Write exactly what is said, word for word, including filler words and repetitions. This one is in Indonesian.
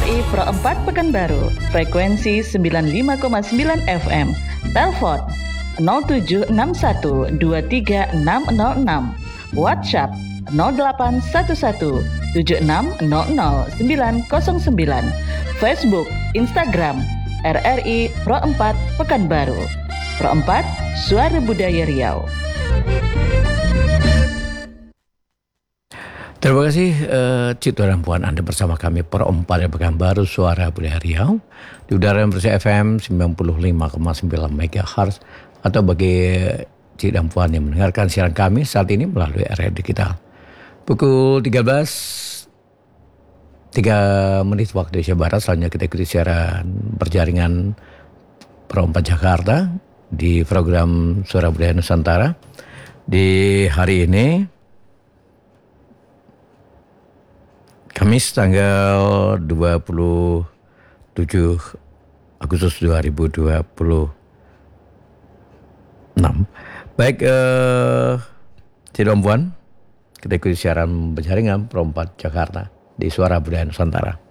I Pro empat Pekanbaru, frekuensi sembilan puluh lima koma sembilan F M. Telepon nol tujuh enam satu dua tiga enam nol enam. WhatsApp nol delapan satu satu tujuh enam nol nol sembilan nol sembilan. Facebook, Instagram R R I Pro empat Pekanbaru. Pro empat, Suara Budaya Riau. Terima kasih uh, Cito dan Puan, Anda bersama kami Pro empat Pekanbaru, Suara Budaya Riau di udara yang bersih F M sembilan puluh lima koma sembilan megahertz, atau bagi Cik dan Puan yang mendengarkan siaran kami saat ini melalui area digital. Pukul tiga belas tiga menit waktu Indonesia Barat. Selanjutnya kita ikuti siaran berjaringan Pro empat Jakarta di program Suara Budaya Nusantara. Di hari ini Kamis tanggal dua puluh tujuh Agustus dua ribu dua puluh enam. Baik, eh, Cik dan Puan, kita ikuti siaran berjaringan Pro empat Jakarta di Suara Budaya Nusantara.